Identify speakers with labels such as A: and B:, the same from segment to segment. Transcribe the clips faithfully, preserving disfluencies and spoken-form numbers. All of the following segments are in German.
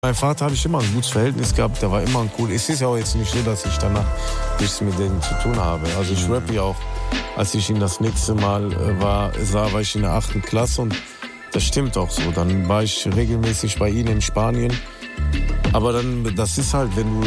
A: Mein Vater habe ich immer ein gutes Verhältnis gehabt, der war immer ein cool. Es ist ja auch jetzt nicht so, dass ich danach nichts mit denen zu tun habe. Also ich rappe ja auch, als ich ihn das nächste Mal äh, war, sah, war ich in der achten Klasse und das stimmt auch so. Dann war ich regelmäßig bei ihnen in Spanien. Aber dann, das ist halt, wenn du,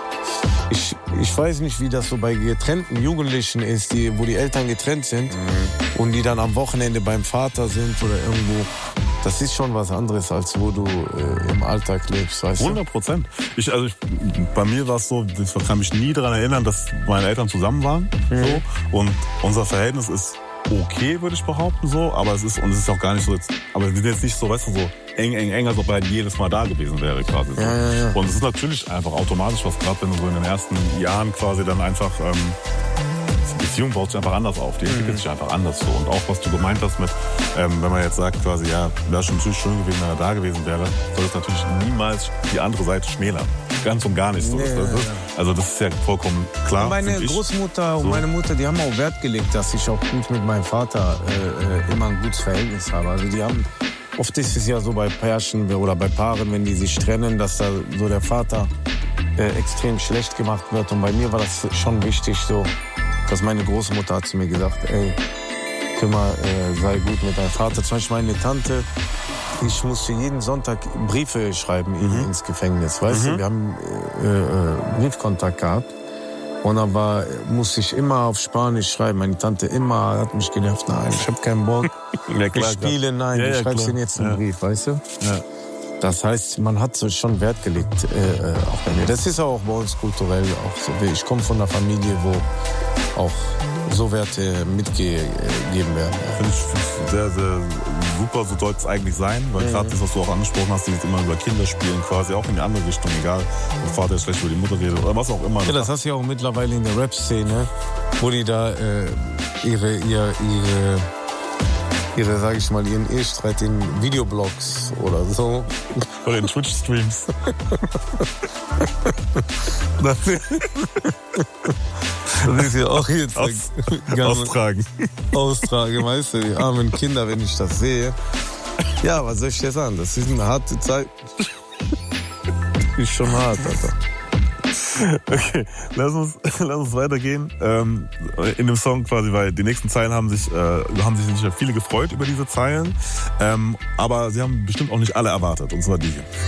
A: ich, ich weiß nicht, wie das so bei getrennten Jugendlichen ist, die, wo die Eltern getrennt sind mhm. und die dann am Wochenende beim Vater sind oder irgendwo. Das ist schon was anderes, als wo du äh, im Alltag lebst, weißt du?
B: hundert Prozent. Ich, also ich, bei mir war es so, ich kann mich nie daran erinnern, dass meine Eltern zusammen waren. Mhm. So. Und unser Verhältnis ist okay, würde ich behaupten, so. Aber es ist, und es ist auch gar nicht so, jetzt, aber wir sind jetzt nicht so, weißt du, so eng, eng, eng, als ob er halt jedes Mal da gewesen wäre, quasi. So.
A: Ja, ja, ja.
B: Und es ist natürlich einfach automatisch was, gerade wenn du so in den ersten Jahren quasi dann einfach, ähm, die Beziehung baut sich einfach anders auf, die entwickelt mhm. sich einfach anders so. Und auch was du gemeint hast mit, ähm, wenn man jetzt sagt quasi, ja, wäre schon natürlich schön gewesen, wenn er da gewesen wäre, soll es natürlich niemals die andere Seite schmälern. Ganz und gar nicht so.
A: Nee,
B: das ist, also das ist ja vollkommen klar.
A: Und meine Großmutter und so. Meine Mutter, die haben auch Wert gelegt, dass ich auch gut mit meinem Vater äh, immer ein gutes Verhältnis habe. Also die haben, oft ist es ja so bei Pärchen oder bei Paaren, wenn die sich trennen, dass da so der Vater äh, extrem schlecht gemacht wird. Und bei mir war das schon wichtig so, dass meine Großmutter hat zu mir gesagt, ey, Kümmer, äh, sei gut mit deinem Vater. Zum Beispiel meine Tante, ich musste jeden Sonntag Briefe schreiben mhm. ins Gefängnis, weißt mhm. du? Wir haben äh, äh, Briefkontakt gehabt und dann war, musste ich immer auf Spanisch schreiben. Meine Tante immer hat mich genervt, nein, ich habe keinen Bock.
B: Ja, klar,
A: ich spiele, nein,
B: ja,
A: ich
B: ja,
A: schreibe dir jetzt einen
B: ja.
A: Brief, weißt du?
B: Ja.
A: Das heißt, man hat so schon Wert gelegt, äh, auch bei mir. Das ist auch bei uns kulturell auch so. Ich komme von einer Familie, wo auch so Werte mitgegeben werden.
B: Finde ich, find ich sehr, sehr super, so sollte es eigentlich sein, weil mhm. gerade das, was du auch angesprochen hast, dieses immer über Kinder spielen quasi, auch in die andere Richtung, egal, ob der Vater jetzt schlecht über die Mutter redet oder was auch immer.
A: Ja, das hast du ja auch mittlerweile in der Rap-Szene, wo die da äh, ihre, ihre, ihre ihre, sag ich mal, ihren Ehestreit in Videoblogs oder so.
B: Oder in Twitch-Streams.
A: das, das ist ja auch jetzt
B: Aus, austragen.
A: Austragen, weißt du, die armen Kinder, wenn ich das sehe. Ja, was soll ich dir sagen? Das ist eine harte Zeit. Ist schon hart, Alter.
B: Okay, lass uns, lass uns weitergehen. Ähm, in dem Song quasi, weil die nächsten Zeilen haben sich, äh, haben sich sicher viele gefreut über diese Zeilen. Ähm, aber sie haben bestimmt auch nicht alle erwartet, und zwar die hier.